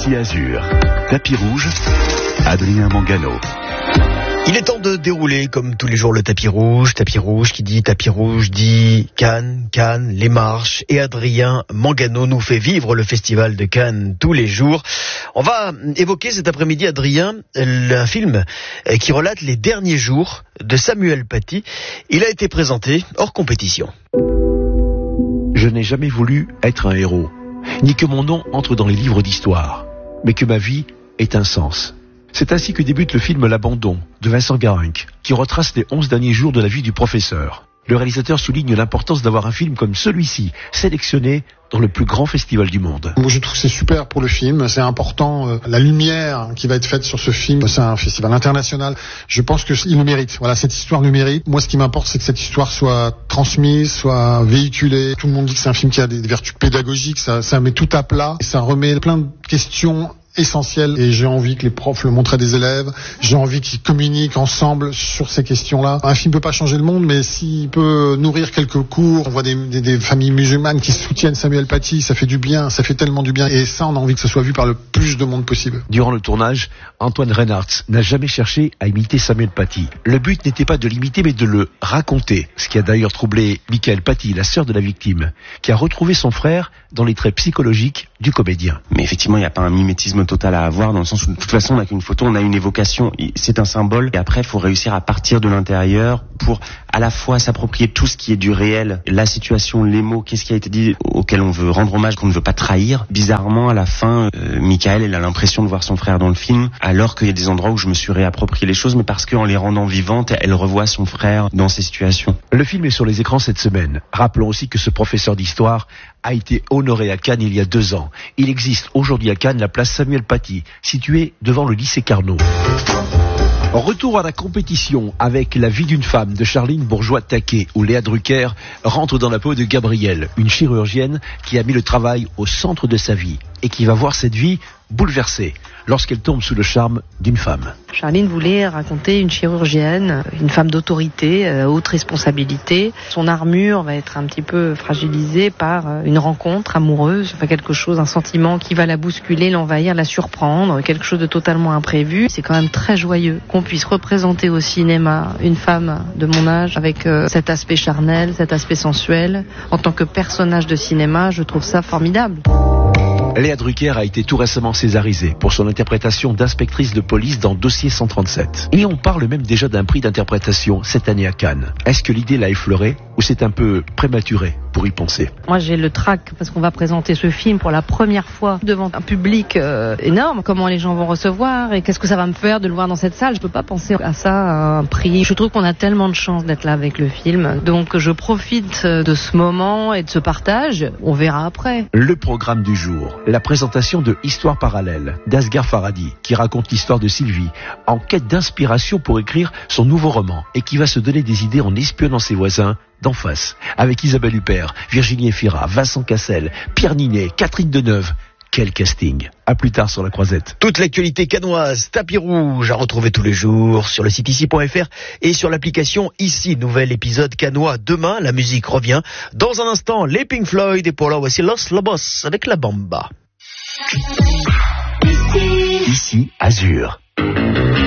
Ici Azur, tapis rouge, Adrien Mangano. Il est temps de dérouler comme tous les jours le tapis rouge qui dit tapis rouge dit Cannes, les marches, et Adrien Mangano nous fait vivre le festival de Cannes tous les jours. On va évoquer cet après-midi, Adrien, un film qui relate les derniers jours de Samuel Paty. Il a été présenté hors compétition. Je n'ai jamais voulu être un héros, ni que mon nom entre dans les livres d'histoire, mais que ma vie ait un sens. C'est ainsi que débute le film L'Abandon de Vincent Garrinck, qui retrace les 11 derniers jours de la vie du professeur. Le réalisateur souligne l'importance d'avoir un film comme celui-ci, sélectionné dans le plus grand festival du monde. Moi, je trouve que c'est super pour le film, c'est important. La lumière qui va être faite sur ce film, c'est un festival international. Je pense qu'il le mérite. Voilà, cette histoire le mérite. Moi, ce qui m'importe, c'est que cette histoire soit transmise, soit véhiculée. Tout le monde dit que c'est un film qui a des vertus pédagogiques, ça met tout à plat, et ça remet plein de questions essentiel, et j'ai envie que les profs le montrent à des élèves, j'ai envie qu'ils communiquent ensemble sur ces questions-là. Un film peut pas changer le monde, mais s'il peut nourrir quelques cours, on voit des familles musulmanes qui soutiennent Samuel Paty, ça fait du bien, ça fait tellement du bien, et ça, on a envie que ce soit vu par le plus de monde possible. Durant le tournage, Antoine Reinhardt n'a jamais cherché à imiter Samuel Paty. Le but n'était pas de l'imiter, mais de le raconter, ce qui a d'ailleurs troublé Michael Paty, la sœur de la victime, qui a retrouvé son frère dans les traits psychologiques du comédien. Mais effectivement, il n'y a pas un mimétisme total à avoir, dans le sens où de toute façon on n'a qu'une photo, on a une évocation, c'est un symbole, et après il faut réussir à partir de l'intérieur pour à la fois s'approprier tout ce qui est du réel, la situation, les mots, qu'est-ce qui a été dit, auquel on veut rendre hommage, qu'on ne veut pas trahir. Bizarrement, à la fin, Michael, elle a l'impression de voir son frère dans le film, alors qu'il y a des endroits où je me suis réapproprié les choses, mais parce qu'en les rendant vivantes, elle revoit son frère dans ces situations. Le film est sur les écrans cette semaine. Rappelons aussi que ce professeur d'histoire a été honoré à Cannes il y a 2 ans. Il existe aujourd'hui à Cannes la place Samuel Paty, située devant le lycée Carnot. Retour à la compétition avec La vie d'une femme de Charline Bourgeois-Taquet, où Léa Drucker rentre dans la peau de Gabrielle, une chirurgienne qui a mis le travail au centre de sa vie et qui va voir cette vie bouleversée lorsqu'elle tombe sous le charme d'une femme. Charline voulait raconter une chirurgienne, une femme d'autorité, haute responsabilité. Son armure va être un petit peu fragilisée par une rencontre amoureuse, enfin quelque chose, un sentiment qui va la bousculer, l'envahir, la surprendre, quelque chose de totalement imprévu. C'est quand même très joyeux qu'on puisse représenter au cinéma une femme de mon âge avec cet aspect charnel, cet aspect sensuel. En tant que personnage de cinéma, je trouve ça formidable. Léa Drucker a été tout récemment césarisée pour son interprétation d'inspectrice de police dans Dossier 137. Et on parle même déjà d'un prix d'interprétation cette année à Cannes. Est-ce que l'idée l'a effleuré ou c'est un peu prématuré pour y penser? Moi j'ai le trac parce qu'on va présenter ce film pour la première fois devant un public énorme. Comment les gens vont recevoir et qu'est-ce que ça va me faire de le voir dans cette salle? Je peux pas penser à ça, à un prix. Je trouve qu'on a tellement de chance d'être là avec le film. Donc je profite de ce moment et de ce partage. On verra après. Le programme du jour. La présentation de Histoire parallèle d'Asghar Farhadi, qui raconte l'histoire de Sylvie, en quête d'inspiration pour écrire son nouveau roman, et qui va se donner des idées en espionnant ses voisins d'en face, avec Isabelle Huppert, Virginie Efira, Vincent Cassel, Pierre Ninet, Catherine Deneuve. Quel casting! À plus tard sur la Croisette. Toute l'actualité cannoise, tapis rouge, à retrouver tous les jours sur le site ici.fr et sur l'application Ici. Nouvel épisode cannois demain, la musique revient. Dans un instant, les Pink Floyd, et pour là, voici Los Lobos avec la Bamba. Ici Azur.